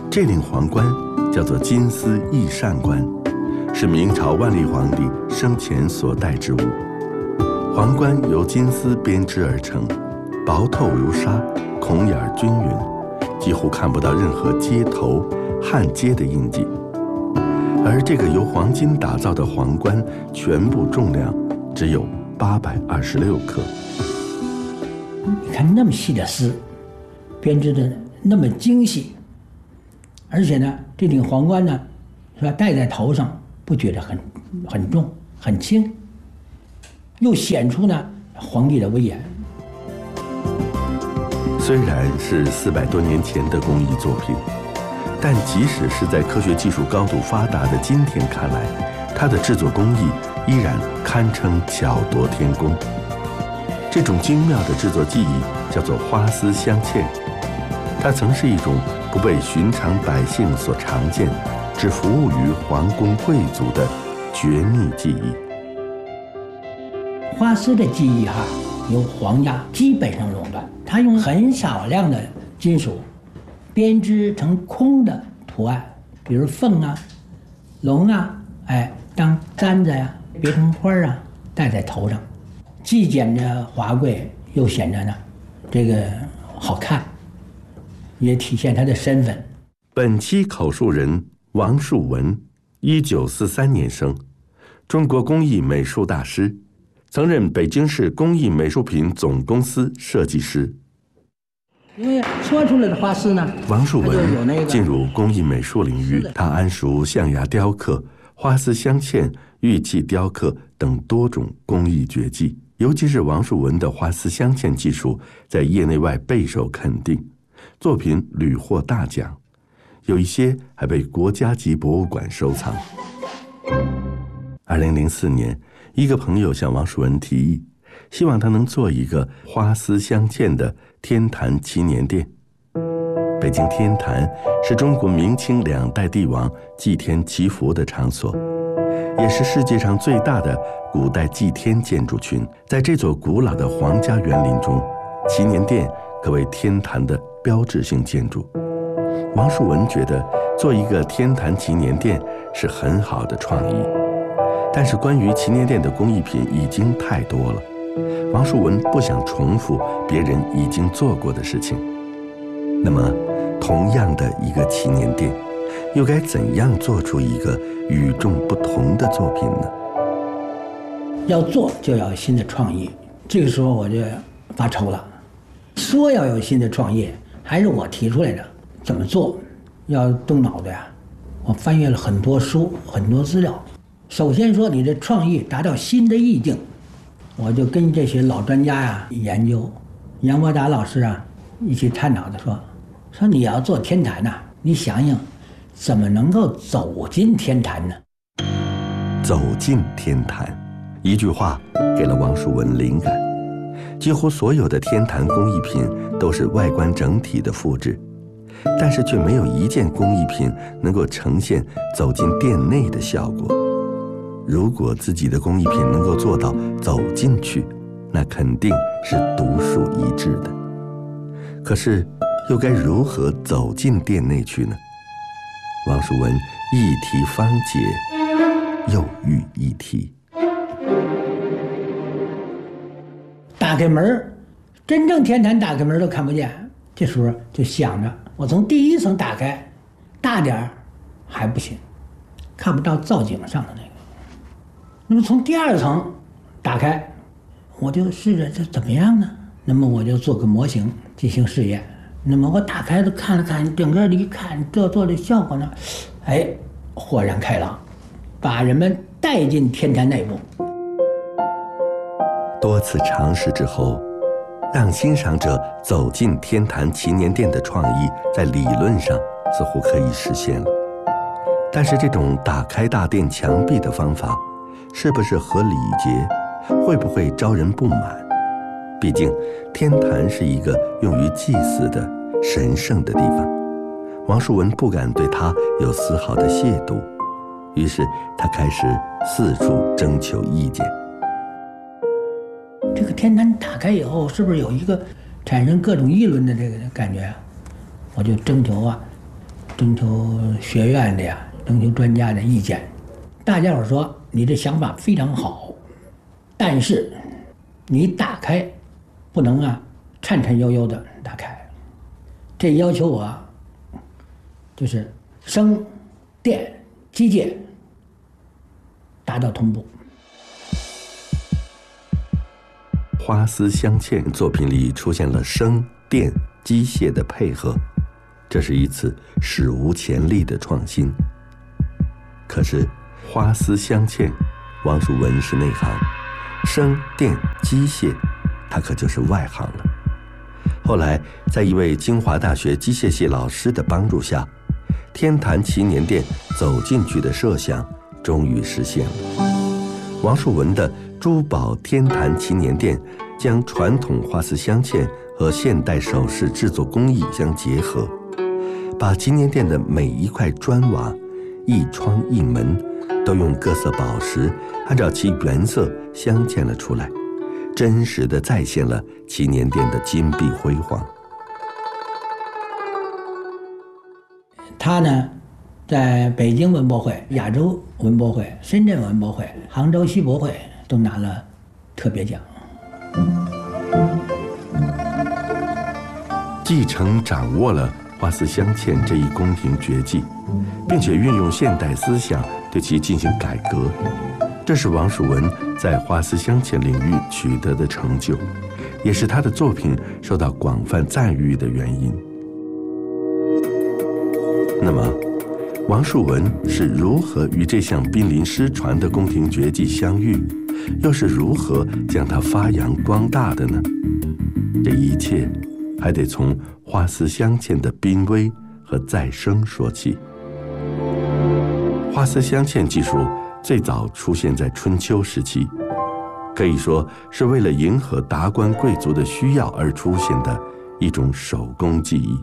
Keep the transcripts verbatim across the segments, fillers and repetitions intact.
这顶皇冠叫做金丝翼扇冠，是明朝万历皇帝生前所戴之物。皇冠由金丝编织而成，薄透如纱，孔眼均匀，几乎看不到任何接头、焊接的印记。而这个由黄金打造的皇冠，全部重量只有八百二十六克。 你看那么细的丝，编织的那么精细，而且呢，这顶皇冠呢，是吧，戴在头上不觉得很很重很轻，又显出呢皇帝的威严。 虽然是四百多年前的工艺作品，但即使是在科学技术高度发达的今天看来，它的制作工艺依然堪称巧夺天工。这种精妙的制作技艺叫做花丝镶嵌，它曾是一种不被寻常百姓所常见，只服务于皇宫贵族的绝密技艺。 花丝的技艺哈，由皇家基本上垄断，它用很少量的金属编织成空的图案，比如凤啊、龙啊，哎，当簪子呀、别成花啊，戴在头上，既显着华贵，又显着呢这个好看，也体现他的身份。 本期口述人王树文，一九四三年生，中国工艺美术大师，曾任北京市工艺美术品总公司设计师。 因为说出来的花丝呢， 王树文进入工艺美术领域，他谙熟象牙雕刻、花丝镶嵌、玉器雕刻等多种工艺绝技。尤其是王树文的花丝镶嵌技术，在业内外备受肯定，作品屡获大奖，有一些还被国家级博物馆收藏。二零零四年，一个朋友向王树文提议，希望他能做一个花丝镶嵌的天坛祈年殿。北京天坛是中国明清两代帝王祭天祈福的场所，也是世界上最大的古代祭天建筑群。在这座古老的皇家园林中，祈年殿可谓天坛的标志性建筑。王树文觉得做一个天坛祈年殿是很好的创意，但是关于祈年殿的工艺品已经太多了，王树文不想重复别人已经做过的事情。那么同样的一个祈年殿，又该怎样做出一个与众不同的作品呢？ 要做就要有新的创意，这个时候我就发愁了。说要有新的创意，还是我提出来的，怎么做要动脑子呀。我翻阅了很多书，很多资料。首先说你的创意达到新的意境，我就跟这些老专家呀研究，杨伯达老师啊一起探讨的说，说你要做天坛呐、啊，你想想怎么能够走进天坛呢？ 走进天坛，一句话给了王树文灵感。几乎所有的天坛工艺品都是外观整体的复制，但是却没有一件工艺品能够呈现走进殿内的效果。如果自己的工艺品能够做到走进去，那肯定是独树一帜的。可是又该如何走进殿内去呢？王树文一题方解，又遇一题。 打开门，真正天坛打开门都看不见。这时候就想着，我从第一层打开，大点儿还不行，看不到造景上的那个。那么从第二层打开，我就试着这怎么样呢？那么我就做个模型进行试验。那么我打开了看了看，整个一看这做的效果呢，哎，豁然开朗，把人们带进天坛内部。 多次尝试之后，让欣赏者走进天坛祈年殿的创意，在理论上似乎可以实现了。但是这种打开大殿墙壁的方法，是不是合礼节？会不会招人不满？毕竟天坛是一个用于祭祀的神圣的地方，王树文不敢对他有丝毫的亵渎，于是他开始四处征求意见。 这个天坛打开以后，是不是有一个产生各种议论的这个感觉啊？我就征求啊， 征求学院的呀，征求专家的意见。大家伙说你这想法非常好，但是你打开不能啊颤颤悠悠的打开，这要求我就是声、电、机械达到同步。 花丝镶嵌作品里出现了声、电、机械的配合，这是一次史无前例的创新。可是花丝镶嵌，王树文是内行，声、电、机械，他可就是外行了。后来，在一位清华大学机械系老师的帮助下，天坛祈年殿走进去的设想终于实现了。王树文的珠宝天坛祈年殿将传统花丝镶嵌和现代首饰制作工艺相结合，把祈年殿的每一块砖瓦、一窗一门都用各色宝石按照其原色镶嵌了出来，真实地再现了祈年殿的金碧辉煌。 他呢，在北京文博会、亚洲文博会、深圳文博会、杭州西博会都拿了特别奖。 继承掌握了花丝镶嵌这一宫廷绝技，并且运用现代思想对其进行改革，这是王树文在花丝镶嵌领域取得的成就，也是他的作品受到广泛赞誉的原因。那么王树文是如何与这项濒临失传的宫廷绝技相遇，又是如何将它发扬光大的呢？这一切还得从花丝镶嵌的濒危和再生说起。花丝镶嵌技术最早出现在春秋时期，可以说是为了迎合达官贵族的需要而出现的一种手工技艺。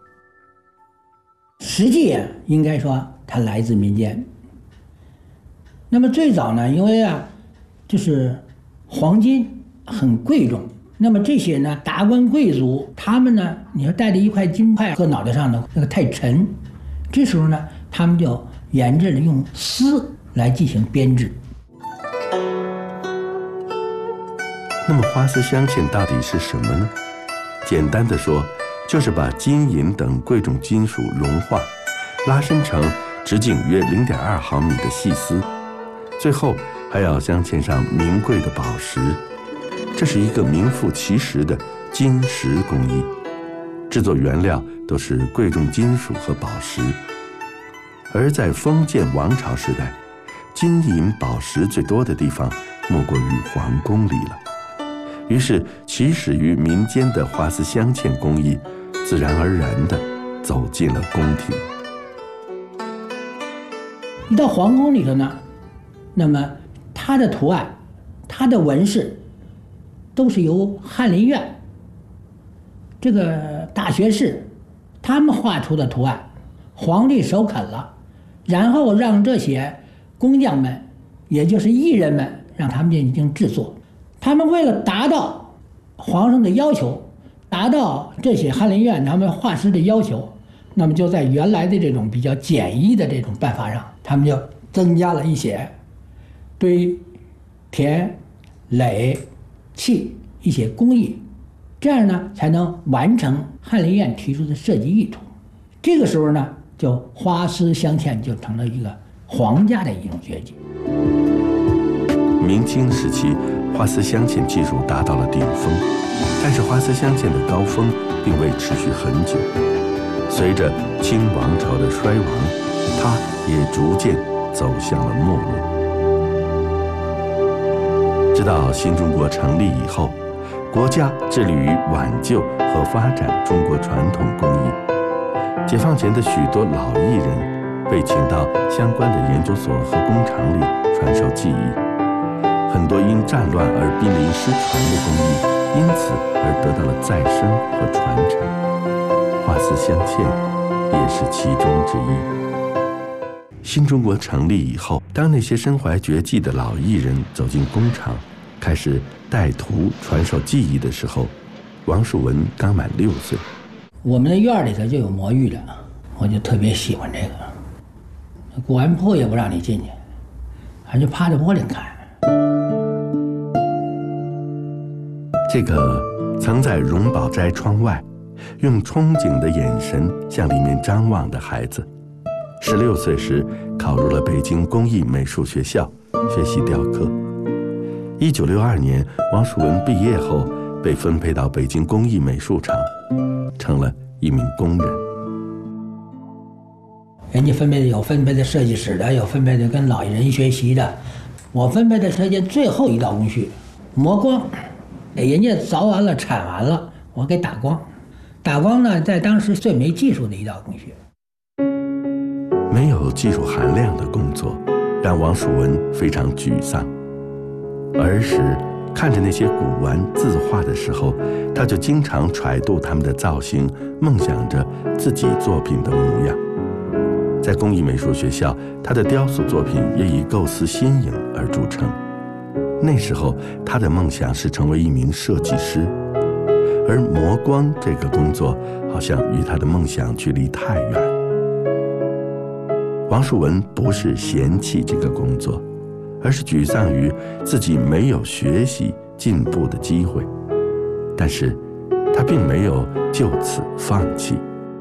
实际啊，应该说它来自民间。那么最早呢，因为啊，就是黄金很贵重，那么这些呢达官贵族，他们呢，你说带着一块金块搁脑袋上呢，那个太沉，这时候呢，他们就研制了用丝来进行编制。 那么花丝镶嵌到底是什么呢？简单的说，就是把金银等贵重金属融化，拉伸成直径约 零点二毫米的细丝，最后还要镶嵌上名贵的宝石。这是一个名副其实的金石工艺，制作原料都是贵重金属和宝石。而在封建王朝时代，金银宝石最多的地方莫过于皇宫里了。于是起始于民间的花丝镶嵌工艺自然而然地走进了宫廷。 一到皇宫里头呢，那么它的图案、它的纹饰都是由翰林院这个大学士他们画出的图案，皇帝首肯了，然后让这些工匠们，也就是艺人们，让他们进行制作。他们为了达到皇上的要求，达到这些翰林院他们画师的要求，那么就在原来的这种比较简易的这种办法上，他们就增加了一些堆、填、垒、砌一些工艺，这样呢才能完成翰林院提出的设计意图。这个时候呢，就花丝镶嵌就成了一个皇家的一种绝技。 明清时期，花丝镶嵌技术达到了顶峰，但是花丝镶嵌的高峰并未持续很久。随着清王朝的衰亡，它也逐渐走向了没落。直到新中国成立以后，国家致力于挽救和发展中国传统工艺。解放前的许多老艺人被请到相关的研究所和工厂里传授技艺，很多因战乱而濒临失传的工艺因此而得到了再生和传承，花丝镶嵌也是其中之一。新中国成立以后，当那些身怀绝技的老艺人走进工厂，开始带徒传授技艺的时候，王树文刚满六岁。 我们的院里头就有魔芋了， 我就特别喜欢这个。过完铺也不让你进去，还就趴在玻璃看。 这个曾在荣宝斋窗外用憧憬的眼神向里面张望的孩子，十六岁时考入了北京工艺美术学校学习雕刻。一九六二年，王曙文毕业后被分配到北京工艺美术厂，成了一名工人。 人家分配的有分配的设计史的，有分配的跟老人学习的，我分配的设计最后一道工序，磨光。人家凿完了铲完了，我给打光。打光呢，在当时最没技术的一道工序。 没有技术含量的工作让王曙文非常沮丧。儿时看着那些古玩字画的时候，他就经常揣度他们的造型，梦想着自己作品的模样。在工艺美术学校，他的雕塑作品也以构思新颖而著称。那时候他的梦想是成为一名设计师，而磨光这个工作好像与他的梦想距离太远。王曙文不是嫌弃这个工作，而是沮丧于自己没有学习进步的机会，但是他并没有就此放弃。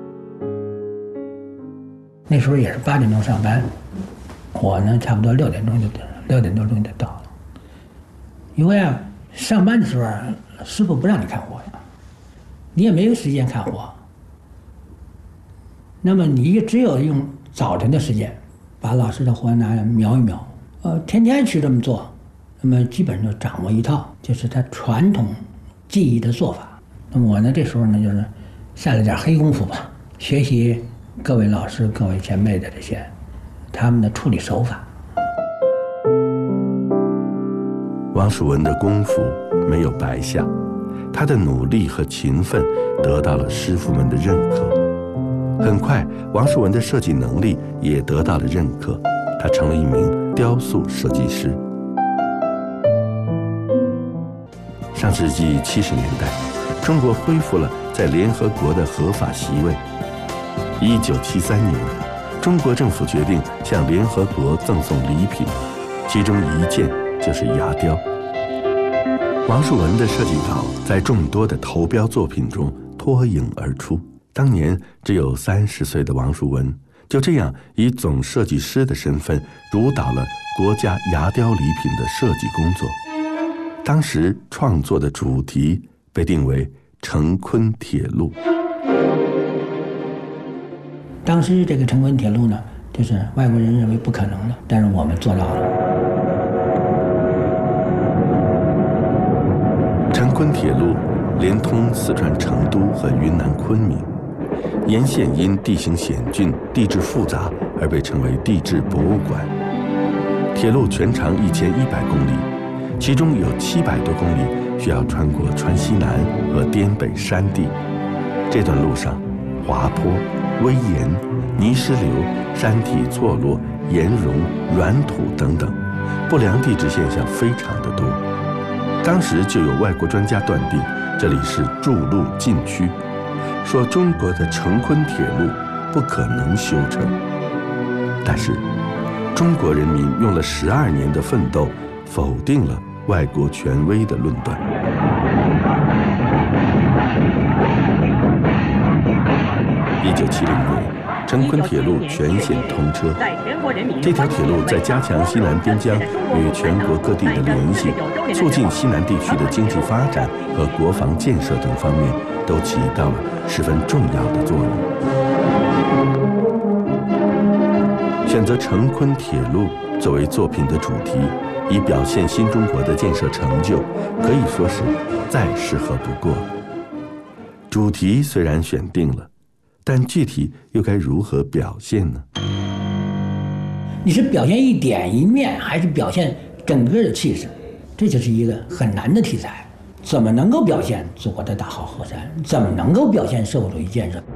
那时候也是八点钟上班，我呢差不多六点钟就六点多钟就到了。因为啊，上班的时候师傅不让你看活呀，你也没有时间看活。那么你只有用早晨的时间，把老师的活拿来描一描，呃，天天去这么做，那么基本就掌握一套，就是他传统技艺的做法。那么我呢，这时候呢，就是下了点黑功夫吧，学习各位老师、各位前辈的这些他们的处理手法。 王曙文的功夫没有白下，他的努力和勤奋得到了师傅们的认可。很快，王曙文的设计能力也得到了认可，他成了一名雕塑设计师。上世纪七十年代，中国恢复了在联合国的合法席位。一九七三年，中国政府决定向联合国赠送礼品，其中一件就是牙雕。王曙文的设计稿在众多的投标作品中脱颖而出。当年只有三十岁的王曙文，就这样以总设计师的身份主导了国家牙雕礼品的设计工作。当时创作的主题被定为成昆铁路。 当时这个成昆铁路呢，就是外国人认为不可能的，但是我们做到了。 成昆铁路连通四川成都和云南昆明，沿线因地形险峻、地质复杂而被称为地质博物馆。铁路全长一千一百公里，其中有七百多公里需要穿过川西南和滇北山地。这段路上，滑坡、危岩、泥石流、山体错落、岩溶、软土等等，不良地质现象非常的多。当时就有外国专家断定这里是筑路禁区，说中国的成昆铁路不可能修成。但是中国人民用了十二年的奋斗，否定了外国权威的论断。一九七零年，成昆铁路全线通车。这条铁路在加强西南边疆与全国各地的联系，促进西南地区的经济发展和国防建设等方面，都起到了十分重要的作用。选择成昆铁路作为作品的主题，以表现新中国的建设成就，可以说是再适合不过了。主题虽然选定了，但具体又该如何表现呢？ 你是表现一点一面，还是表现整个的气势？这就是一个很难的题材。怎么能够表现祖国的大好河山？怎么能够表现社会主义建设？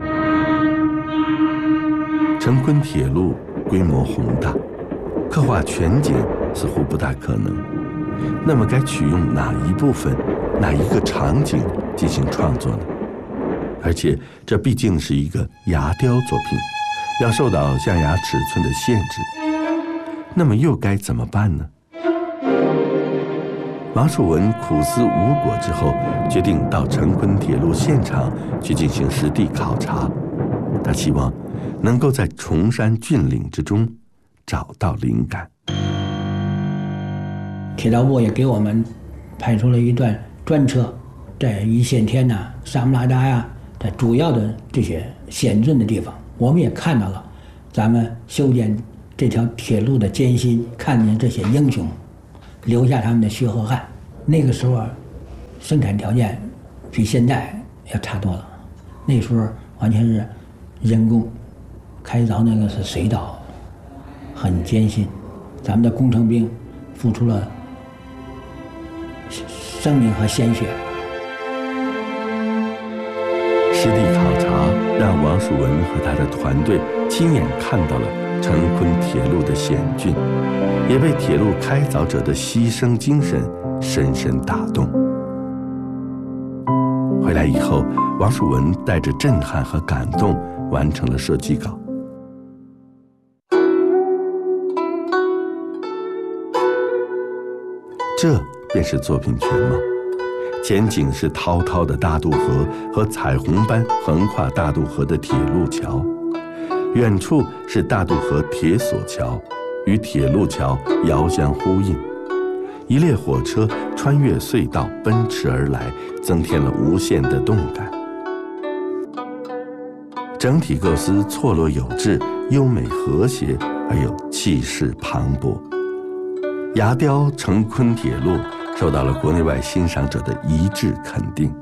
成昆铁路规模宏大，刻画全景似乎不大可能。那么该取用哪一部分、哪一个场景进行创作呢？而且这毕竟是一个牙雕作品， 要受到象牙尺寸的限制。那么又该怎么办呢？王树文苦思无果之后，决定到成昆铁路现场去进行实地考察。他希望能够在崇山峻岭之中找到灵感。 铁道部也给我们派出了一段专车，在一线天呐、啊、沙姆拉达呀，在主要的这些险峻的地方，我们也看到了咱们修建这条铁路的艰辛，看见这些英雄留下他们的血和汗。那个时候生产条件比现在要差多了，那时候完全是人工开凿，那个是水稻，很艰辛。咱们的工程兵付出了生命和鲜血。 实地考察让王树文和他的团队亲眼看到了成昆铁路的险峻，也被铁路开凿者的牺牲精神深深打动。回来以后，王树文带着震撼和感动完成了设计稿。这便是作品全貌。前景是滔滔的大渡河和彩虹般横跨大渡河的铁路桥，远处是大渡河铁索桥，与铁路桥遥相呼应。一列火车穿越隧道奔驰而来，增添了无限的动感。整体构思错落有致，优美和谐，而又气势磅礴。牙雕成昆铁路受到了国内外欣赏者的一致肯定。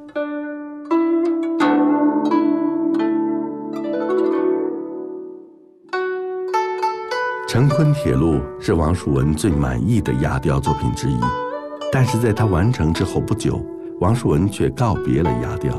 成昆铁路是王树文最满意的牙雕作品之一，但是在他完成之后不久，王树文却告别了牙雕。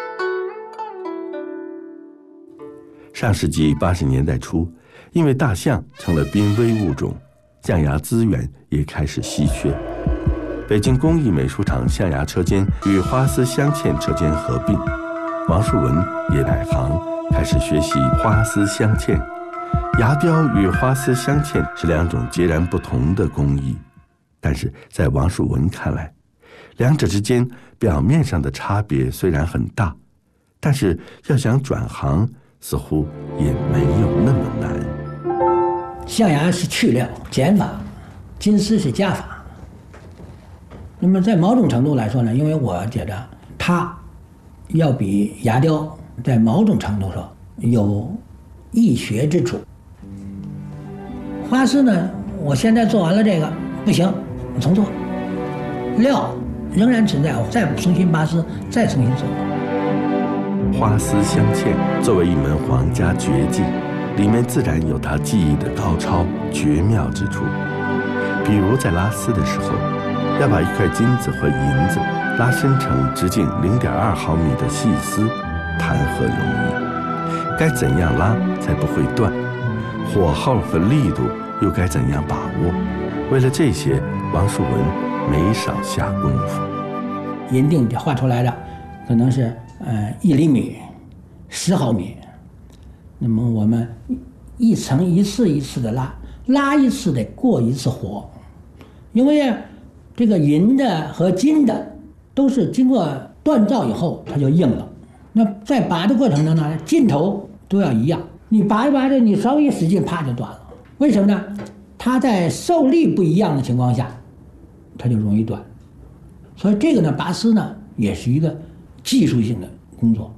上世纪八十年代初，因为大象成了濒危物种，象牙资源也开始稀缺。北京工艺美术厂象牙车间与花丝镶嵌车间合并，王树文也改行，开始学习花丝镶嵌。牙雕与花丝镶嵌是两种截然不同的工艺，但是在王树文看来，两者之间表面上的差别虽然很大，但是要想转行，似乎也没有那么难。 象牙是去料减法，金丝是加法。那么在某种程度来说呢，因为我觉得它要比牙雕在某种程度上有易学之处。花丝呢，我现在做完了这个不行，我重做，料仍然存在，我再重新拔丝，再重新做。 花丝镶嵌作为一门皇家绝技，里面自然有它技艺的高超绝妙之处。比如在拉丝的时候，要把一块金子或银子拉伸成直径零点二毫米的细丝，谈何容易？该怎样拉才不会断？火候和力度又该怎样把握？为了这些，王树文没少下功夫。 银锭画出来的可能是呃一厘米、十毫米，那么我们一层一次一次的拉，拉一次得过一次火，因为这个银的和金的都是经过锻造以后它就硬了。那在拔的过程中呢，劲头都要一样，你拔一拔着，你稍微一使劲，啪就断了。为什么呢？它在受力不一样的情况下，它就容易断。所以这个呢，拔丝呢也是一个技术性的工作。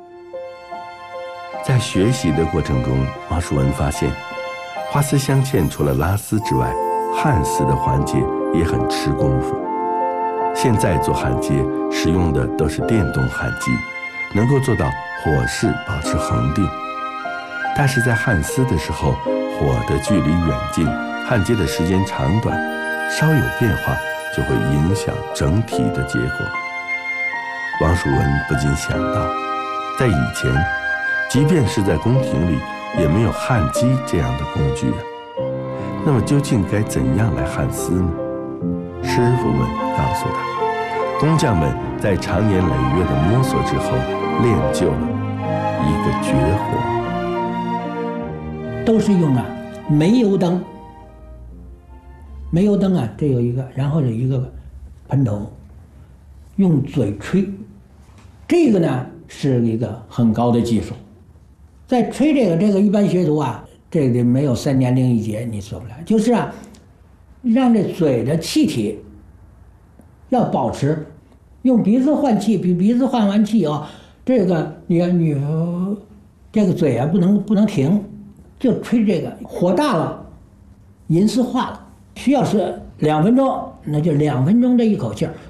在学习的过程中，王树文发现，花丝镶嵌除了拉丝之外，焊丝的环节也很吃功夫。现在做焊接使用的都是电动焊机，能够做到火势保持恒定。但是在焊丝的时候，火的距离远近、焊接的时间长短，稍有变化就会影响整体的结果。王树文不禁想到，在以前，即便是在宫廷里，也没有焊机这样的工具啊。那么究竟该怎样来焊丝呢？师傅们告诉他，工匠们在长年累月的摸索之后，练就了一个绝活。 都是用啊煤油灯。煤油灯啊，这有一个，然后有一个喷头，用嘴吹。这个呢是一个很高的技术。在吹这个，这个一般学徒啊，这个没有三年零一节你做不了。就是啊，让这嘴的气体要保持，用鼻子换气，鼻鼻子换完气以后，这个你你这个嘴啊不能不能停，就吹这个，火大了，银丝化了，需要是两分钟，那就两分钟这一口气儿，